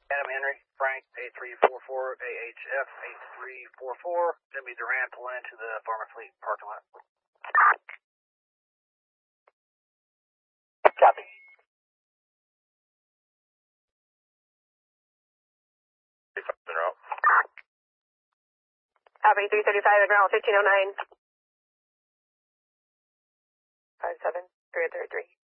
Adam Henry, Frank, 8344, AHF 8344. Send me Durant, pull into the Farmer Fleet parking lot. Copy. Copy, 335 at ground, 1509. 57, 333.